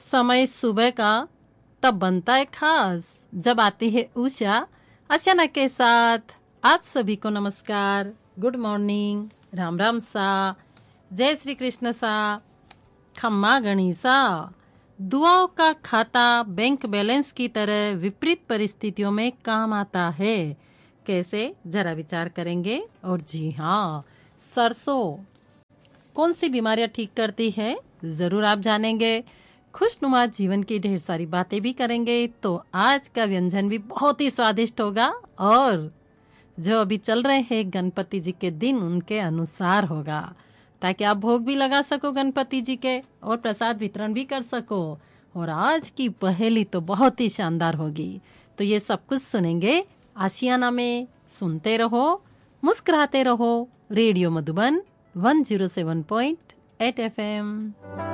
समय सुबह का तब बनता है खास जब आती है उषा अचाना के साथ। आप सभी को नमस्कार, गुड मॉर्निंग, राम राम सा, जय श्री कृष्ण सा, खम्मा गणिसा। दुआओं का खाता बैंक बैलेंस की तरह विपरीत परिस्थितियों में काम आता है। कैसे, जरा विचार करेंगे। और जी हाँ, सरसों कौन सी बीमारियां ठीक करती है, जरूर आप जानेंगे। खुशनुमा जीवन की ढेर सारी बातें भी करेंगे। तो आज का व्यंजन भी बहुत ही स्वादिष्ट होगा और जो अभी चल रहे हैं गणपति जी के दिन उनके अनुसार होगा, ताकि आप भोग भी लगा सको गणपति जी के और प्रसाद वितरण भी कर सको। और आज की पहेली तो बहुत ही शानदार होगी। तो ये सब कुछ सुनेंगे आशियाना में। सुनते रहो, मुस्कुराते रहो। Radio Madhuban 107.8 FM।